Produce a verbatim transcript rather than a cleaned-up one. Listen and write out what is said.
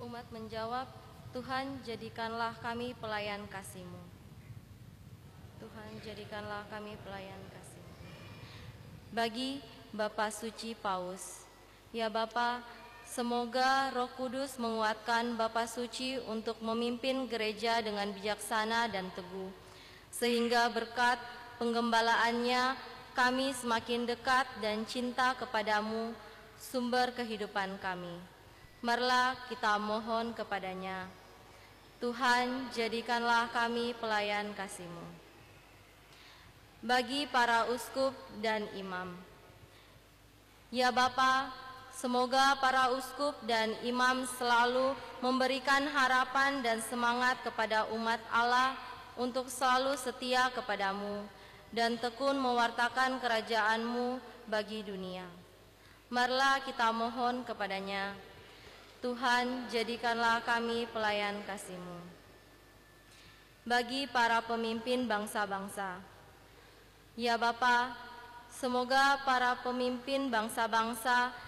Umat menjawab, Tuhan jadikanlah kami pelayan kasih-Mu. Tuhan jadikanlah kami pelayan kasih-Mu. Bagi Bapak Suci Paus, ya Bapak, semoga Roh Kudus menguatkan Bapak Suci untuk memimpin gereja dengan bijaksana dan teguh, sehingga berkat penggembalaannya kami semakin dekat dan cinta kepadamu, sumber kehidupan kami. Marilah kita mohon kepadanya. Tuhan, jadikanlah kami pelayan kasih-Mu. Bagi para uskup dan imam, ya Bapa, semoga para uskup dan imam selalu memberikan harapan dan semangat kepada umat Allah untuk selalu setia kepadamu dan tekun mewartakan kerajaan-Mu bagi dunia. Marilah kita mohon kepadanya. Tuhan, jadikanlah kami pelayan kasih-Mu. Bagi para pemimpin bangsa-bangsa, ya Bapa, semoga para pemimpin bangsa-bangsa